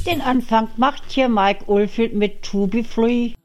Den Anfang macht hier Mike Oldfield mit To Be Free.